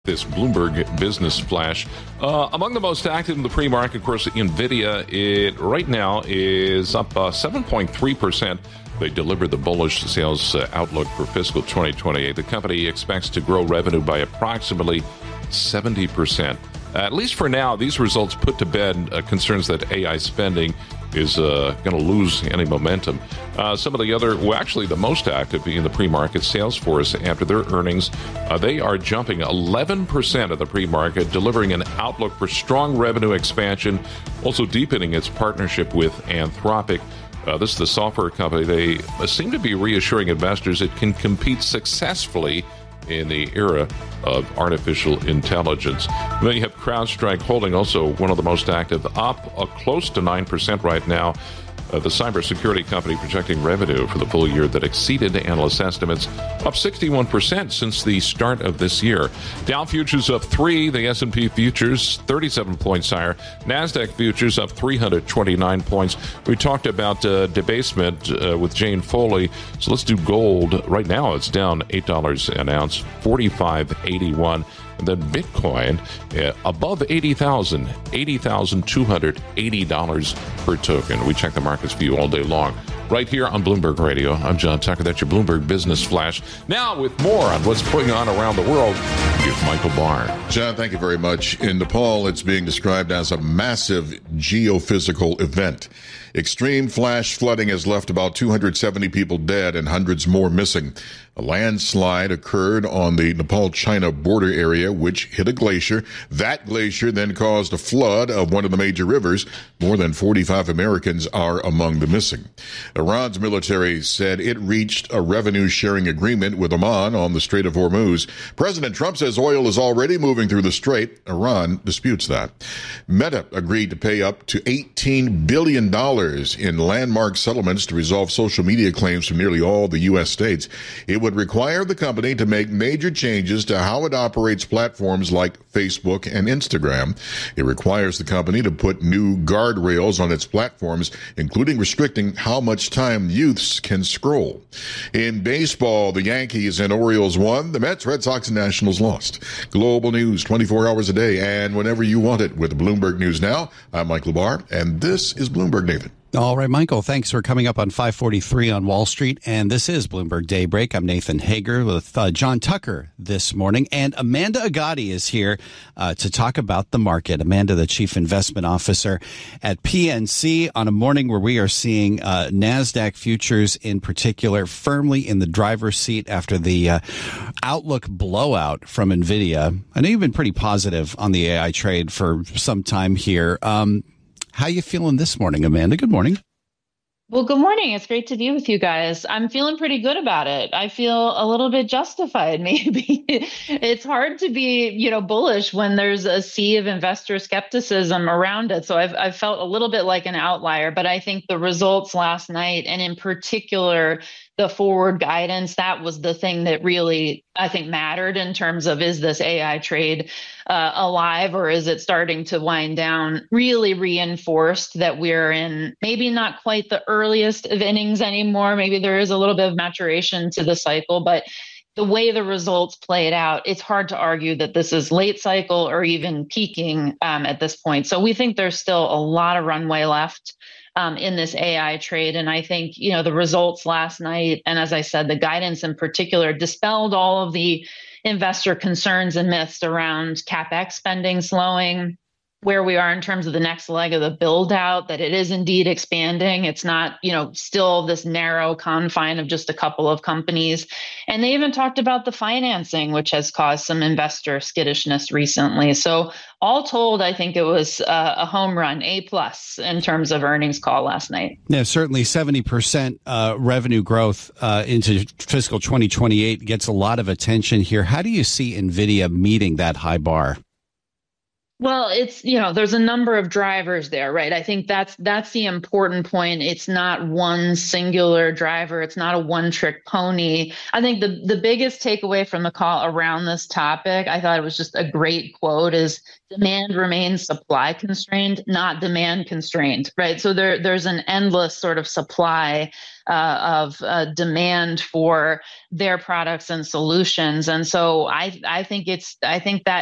This Bloomberg Business Flash. Among the most active in the pre-market, of course, NVIDIA, it right now is up 7.3%. They delivered the bullish sales outlook for fiscal 2028. The company expects to grow revenue by approximately 70%. At least for now, these results put to bed concerns that AI spending is going to lose any momentum. Some of the other, well, actually the most active in the pre-market, Salesforce, after their earnings, they are jumping 11% of the pre-market, delivering an outlook for strong revenue expansion, also deepening its partnership with Anthropic. This is the software company. They seem to be reassuring investors it can compete successfully in the era of artificial intelligence. And then you have CrowdStrike Holding, also one of the most active, up close to 9% right now. The cybersecurity company projecting revenue for the full year that exceeded analyst estimates, up 61% since the start of this year. Dow futures up 3, the S&P futures 37 points higher, NASDAQ futures up 329 points. We talked about debasement with Jane Foley, so let's do gold. Right now it's down $8 an ounce, 45.81. And then Bitcoin above 80,000, $80,280 per token. We check the markets for you all day long. Right here on Bloomberg Radio. I'm John Tucker. That's your Bloomberg Business Flash. Now, with more on what's going on around the world, here's Michael Barr. John, thank you very much. In Nepal, it's being described as a massive geophysical event. Extreme flash flooding has left about 270 people dead and hundreds more missing. A landslide occurred on the Nepal-China border area, which hit a glacier. That glacier then caused a flood of one of the major rivers. More than 45 Americans are among the missing. Iran's military said it reached a revenue-sharing agreement with Oman on the Strait of Hormuz. President Trump says oil is already moving through the strait. Iran disputes that. Meta agreed to pay up to $18 billion in landmark settlements to resolve social media claims from nearly all the U.S. states. It would require the company to make major changes to how it operates platforms like Facebook and Instagram. It requires the company to put new guardrails on its platforms, including restricting how much time youths can scroll. In baseball, the Yankees and Orioles won. The Mets, Red Sox, and Nationals lost. Global news 24 hours a day and whenever you want it with Bloomberg News Now. I'm Mike Labar, and this is Bloomberg Nathan. All right, Michael, thanks for coming up on 543 on Wall Street. And this is Bloomberg Daybreak. I'm Nathan Hager with John Tucker this morning. And Amanda Agati is here to talk about the market. Amanda, the Chief Investment Officer at PNC, on a morning where we are seeing NASDAQ futures in particular firmly in the driver's seat after the outlook blowout from NVIDIA. I know you've been pretty positive on the AI trade for some time here. How you feeling this morning, Amanda? Good morning. Well, good morning. It's great to be with you guys. I'm feeling pretty good about it. I feel a little bit justified, maybe. It's hard to be, bullish when there's a sea of investor skepticism around it. So I've felt a little bit like an outlier, but I think the results last night, and in particular, the forward guidance, that was the thing that really, I think, mattered in terms of, is this AI trade alive, or is it starting to wind down? Really reinforced that we're in maybe not quite the earliest of innings anymore. Maybe there is a little bit of maturation to the cycle, but the way the results played out, it's hard to argue that this is late cycle or even peaking at this point. So we think there's still a lot of runway left in this AI trade. And I think, the results last night, and as I said, the guidance in particular, dispelled all of the investor concerns and myths around CapEx spending slowing, where we are in terms of the next leg of the build out, that it is indeed expanding. It's not, still this narrow confine of just a couple of companies. And they even talked about the financing, which has caused some investor skittishness recently. So all told, I think it was a home run, A+ in terms of earnings call last night. Yeah, certainly 70% revenue growth into fiscal 2028 gets a lot of attention here. How do you see NVIDIA meeting that high bar? Well, it's, there's a number of drivers there, right? I think that's the important point. It's not one singular driver. It's not a one-trick pony. I think the biggest takeaway from the call around this topic, I thought it was just a great quote, is demand remains supply constrained, not demand constrained, right? So there's an endless sort of supply of demand for their products and solutions. And so I think that